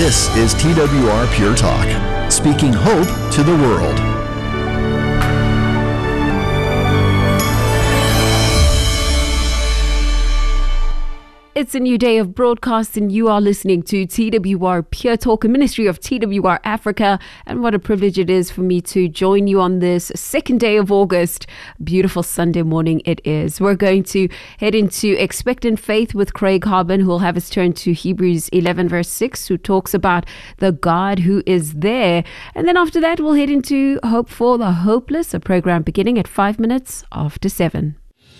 This is TWR Pure Talk, speaking hope to the world. It's a new day of broadcast, and you are listening to TWR Pure Talk, a ministry of TWR Africa. And what a privilege it is for me to join you on this second day of August. Beautiful Sunday morning it is. We're going to head into Expectant Faith with Craig Harbin, who will have us turn to Hebrews 11 verse 6, who talks about the God who is there. And then after that, we'll head into Hope for the Hopeless, a program beginning at 5 minutes after 7.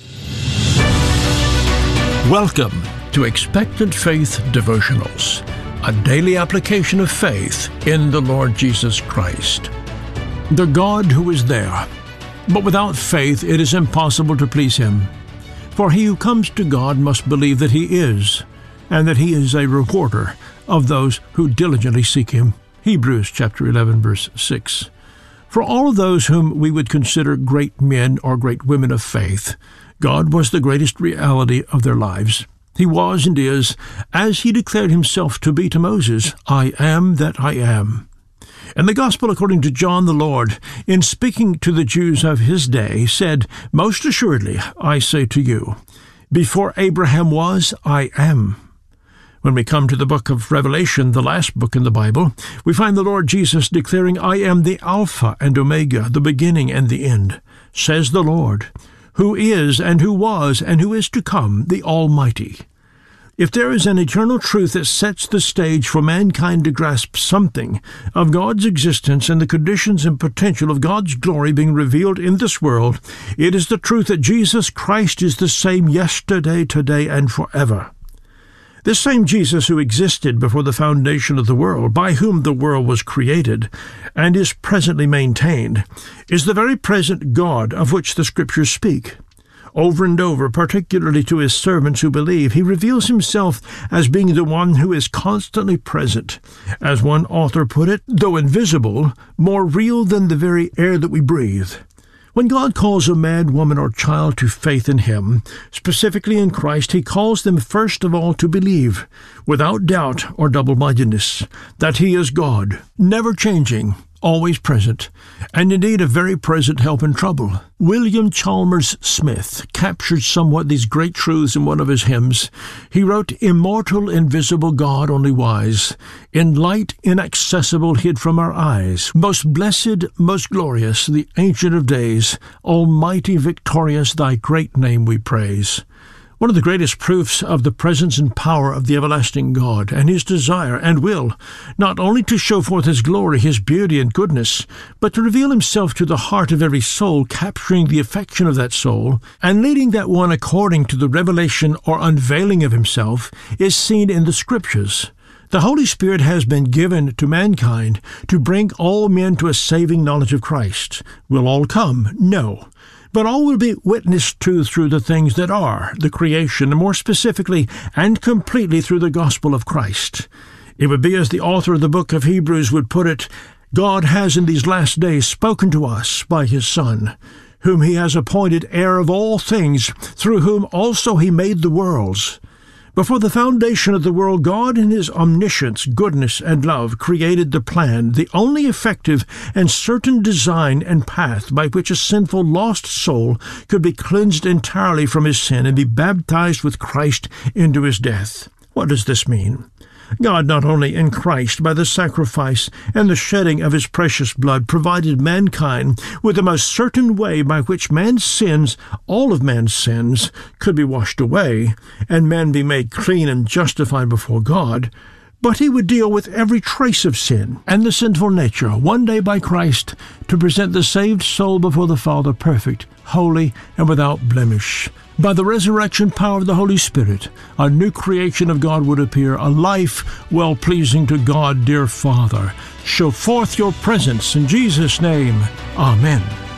Welcome to Expectant Faith Devotionals, a daily application of faith in the Lord Jesus Christ. The God who is there, but without faith it is impossible to please Him. For he who comes to God must believe that He is, and that He is a rewarder of those who diligently seek Him. Hebrews chapter 11, verse 6. For all of those whom we would consider great men or great women of faith, God was the greatest reality of their lives. He was and is, as He declared Himself to be to Moses, I am that I am. And the Gospel according to John the Lord, in speaking to the Jews of His day, said, Most assuredly, I say to you, before Abraham was, I am. When we come to the book of Revelation, the last book in the Bible, we find the Lord Jesus declaring, I am the Alpha and Omega, the beginning and the end, says the Lord, who is and who was and who is to come, the Almighty. If there is an eternal truth that sets the stage for mankind to grasp something of God's existence and the conditions and potential of God's glory being revealed in this world, it is the truth that Jesus Christ is the same yesterday, today, and forever. This same Jesus who existed before the foundation of the world, by whom the world was created, and is presently maintained, is the very present God of which the Scriptures speak. Over and over, particularly to His servants who believe, He reveals Himself as being the one who is constantly present. As one author put it, though invisible, more real than the very air that we breathe. When God calls a man, woman, or child to faith in Him, specifically in Christ, He calls them first of all to believe, without doubt or double-mindedness, that He is God, never changing, always present, and indeed a very present help in trouble. William Chalmers Smith captured somewhat these great truths in one of his hymns. He wrote, Immortal, invisible God, only wise, in light inaccessible hid from our eyes, most blessed, most glorious, the Ancient of Days, almighty, victorious, Thy great name we praise. One of the greatest proofs of the presence and power of the everlasting God, and His desire and will, not only to show forth His glory, His beauty and goodness, but to reveal Himself to the heart of every soul, capturing the affection of that soul, and leading that one according to the revelation or unveiling of Himself, is seen in the Scriptures. The Holy Spirit has been given to mankind to bring all men to a saving knowledge of Christ. Will all come? No. But all will be witnessed to through the things that are, the creation, and more specifically and completely through the gospel of Christ. It would be as the author of the book of Hebrews would put it, God has in these last days spoken to us by His Son, whom He has appointed heir of all things, through whom also He made the worlds. Before the foundation of the world, God in His omniscience, goodness, and love created the plan, the only effective and certain design and path by which a sinful, lost soul could be cleansed entirely from his sin and be baptized with Christ into His death. What does this mean? God not only in Christ, by the sacrifice and the shedding of His precious blood, provided mankind with the most certain way by which man's sins, all of man's sins, could be washed away, and man be made clean and justified before God, but He would deal with every trace of sin and the sinful nature, one day by Christ, to present the saved soul before the Father perfect, holy, and without blemish. By the resurrection power of the Holy Spirit, a new creation of God would appear, a life well-pleasing to God, dear Father. Show forth Your presence in Jesus' name. Amen.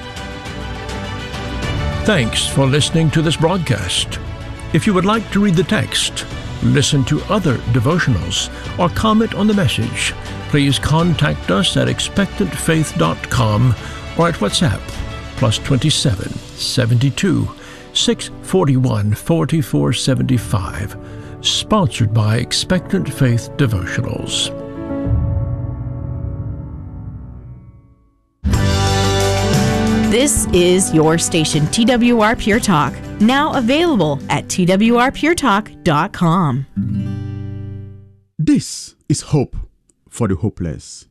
Thanks for listening to this broadcast. If you would like to read the text, listen to other devotionals, or comment on the message, please contact us at expectantfaith.com or at WhatsApp, +27 72 641 4475. Sponsored by Expectant Faith Devotionals. This is your station, TWR Pure Talk, now available at twrpuretalk.com. This is hope for the hopeless.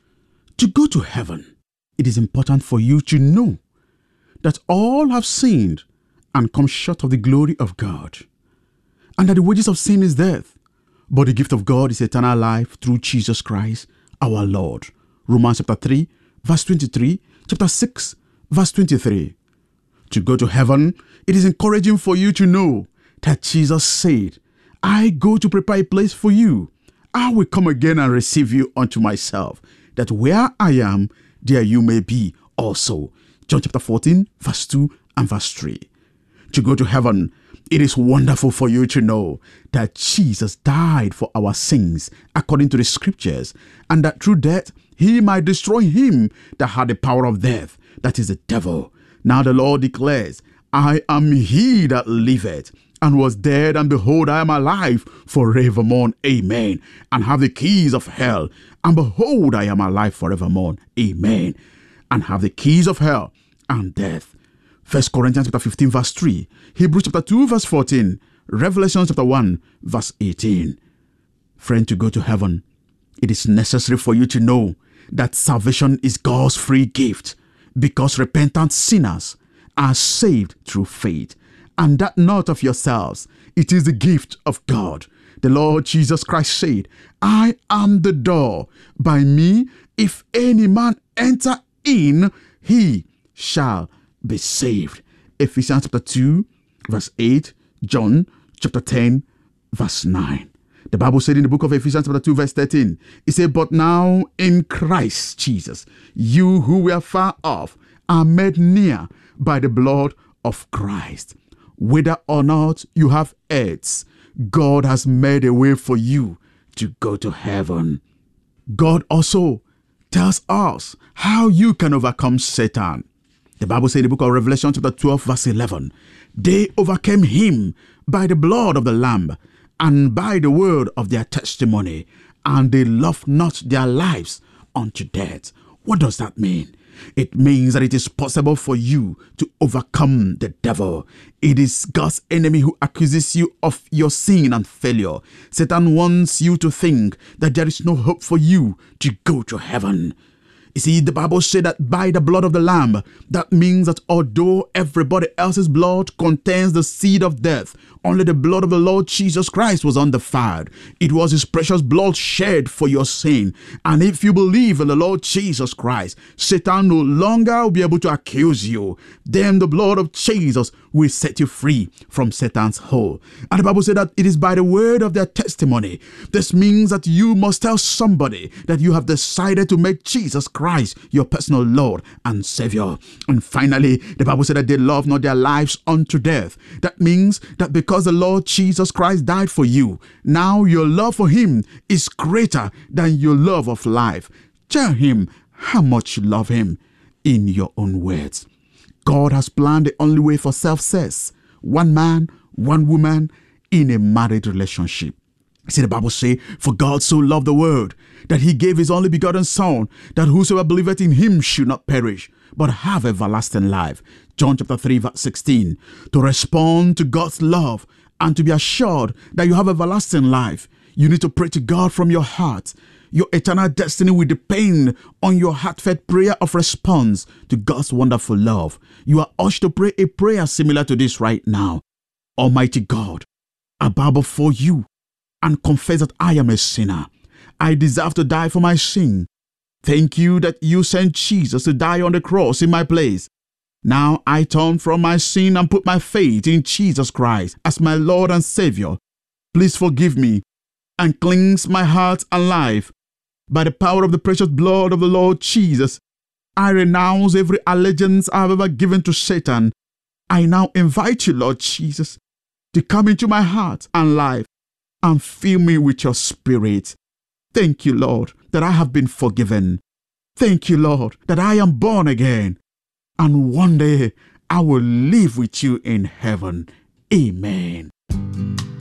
To go to heaven, it is important for you to know that all have sinned and come short of the glory of God, and that the wages of sin is death, but the gift of God is eternal life through Jesus Christ our Lord. Romans chapter 3, verse 23, chapter 6, verse 23. To go to heaven, it is encouraging for you to know that Jesus said, I go to prepare a place for you. I will come again and receive you unto myself, that where I am, there you may be also. John chapter 14, verse 2 and verse 3. To go to heaven, it is wonderful for you to know that Jesus died for our sins according to the scriptures, and that through death he might destroy him that had the power of death, that is the devil. Now the Lord declares, I am he that liveth, and was dead, and behold, I am alive forevermore. Amen. And have the keys of hell, and behold, I am alive forevermore. Amen. And have the keys of hell and death. 1 Corinthians chapter 15, verse 3. Hebrews chapter 2, verse 14. Revelation chapter 1, verse 18. Friend, to go to heaven, it is necessary for you to know that salvation is God's free gift, because repentant sinners are saved through faith, and that not of yourselves. It is the gift of God. The Lord Jesus Christ said, I am the door. By me, if any man enter in, he shall be saved. Ephesians chapter 2, verse 8. John chapter 10, verse 9. The Bible said in the book of Ephesians chapter 2, verse 13, it said, but now in Christ Jesus, you who were far off are made near by the blood of Christ. Whether or not you have heirs, God has made a way for you to go to heaven. God also tells us how you can overcome Satan. The Bible says in the book of Revelation chapter 12, verse 11, they overcame him by the blood of the Lamb and by the word of their testimony, and they loved not their lives unto death. What does that mean? It means that it is possible for you to overcome the devil. It is God's enemy who accuses you of your sin and failure. Satan wants you to think that there is no hope for you to go to heaven. You see, the Bible said that by the blood of the Lamb, that means that although everybody else's blood contains the seed of death, only the blood of the Lord Jesus Christ was undefiled. It was his precious blood shed for your sin. And if you believe in the Lord Jesus Christ, Satan no longer will be able to accuse you. Then the blood of Jesus will set you free from Satan's hold. And the Bible said that it is by the word of their testimony. This means that you must tell somebody that you have decided to make Jesus Christ your personal Lord and Savior. And finally, the Bible said that they love not their lives unto death. That means that because the Lord Jesus Christ died for you, now your love for him is greater than your love of life. Tell him how much you love him in your own words. God has planned the only way for success: one man, one woman in a married relationship. See, the Bible says, for God so loved the world that he gave his only begotten Son, that whosoever believeth in him should not perish, but have everlasting life. John chapter 3, verse 16. To respond to God's love and to be assured that you have everlasting life, you need to pray to God from your heart. Your eternal destiny will depend on your heartfelt prayer of response to God's wonderful love. You are urged to pray a prayer similar to this right now. Almighty God, I bow before you and confess that I am a sinner. I deserve to die for my sin. Thank you that you sent Jesus to die on the cross in my place. Now I turn from my sin and put my faith in Jesus Christ as my Lord and Savior. Please forgive me and cleanse my heart and life. By the power of the precious blood of the Lord Jesus, I renounce every allegiance I have ever given to Satan. I now invite you, Lord Jesus, to come into my heart and life and fill me with your Spirit. Thank you, Lord, that I have been forgiven. Thank you, Lord, that I am born again. And one day I will live with you in heaven. Amen.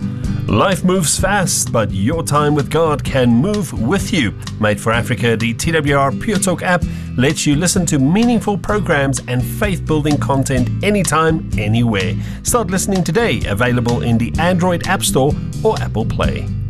Life moves fast, but your time with God can move with you. Made for Africa, the TWR Pure Talk app lets you listen to meaningful programs and faith-building content anytime, anywhere. Start listening today, available in the Android App Store or Apple Play.